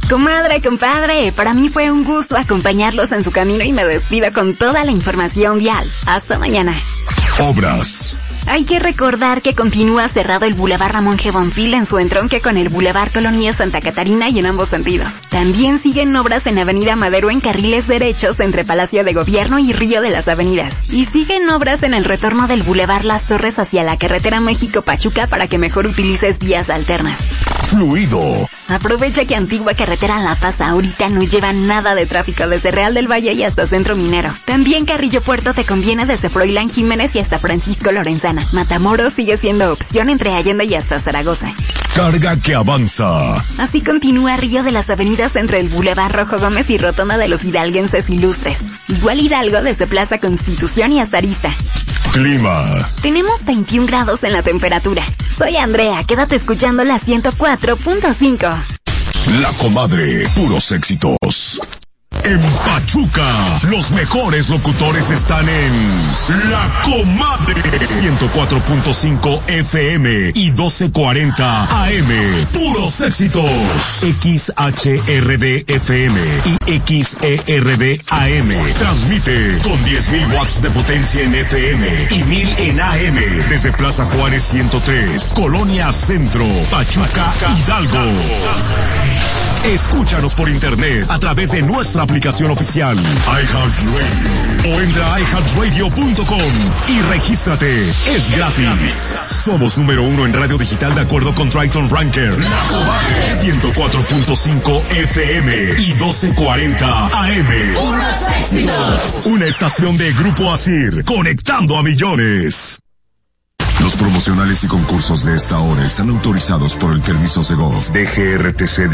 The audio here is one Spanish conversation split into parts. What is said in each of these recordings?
Comadre, compadre, para mí fue un gusto acompañarlos en su camino y me despido con toda la información vial. Hasta mañana. Obras. Hay que recordar que continúa cerrado el Boulevard Ramón G. Bonfil en su entronque con el Boulevard Colonia Santa Catarina y en ambos sentidos. También siguen obras en Avenida Madero en carriles derechos entre Palacio de Gobierno y Río de las Avenidas. Y siguen obras en el retorno del Boulevard Las Torres hacia la carretera México-Pachuca para que mejor utilices vías alternas. Fluido. Aprovecha que Antigua Carretera La Paz ahorita no lleva nada de tráfico desde Real del Valle y hasta Centro Minero. También Carrillo Puerto te conviene desde Froilán Jiménez y hasta Francisco Lorenzana. Matamoros sigue siendo opción entre Allende y hasta Zaragoza. Carga que avanza. Así continúa Río de las Avenidas entre el Boulevard Rojo Gómez y Rotonda de los Hidalguenses Ilustres. Igual Hidalgo desde Plaza Constitución y hasta Arista. Clima. Tenemos 21 grados en la temperatura. Soy Andrea, quédate escuchando la 104.5. La Comadre, puros éxitos. En Pachuca, los mejores locutores están en La Comadre. 104.5 FM y 1240 AM. Puros éxitos. XHRD FM y XERD AM. Transmite con 10.000 watts de potencia en FM y 1.000 en AM. Desde Plaza Juárez 103, Colonia Centro, Pachuca, Hidalgo. Escúchanos por internet a través de nuestra aplicación oficial iHeartRadio o entra a iHeartRadio.com y regístrate. Es gratis. Somos número 1 en radio digital de acuerdo con Triton Ranker. La Comadre 104.5 FM y 1240 AM. Una estación de Grupo Asir, conectando a millones. Los promocionales y concursos de esta hora están autorizados por el permiso Segov DGRTC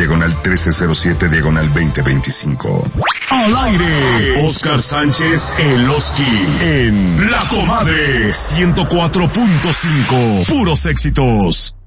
/13/2025. Al aire, Oscar Sánchez El Oski en La Comadre 104.5. Puros éxitos.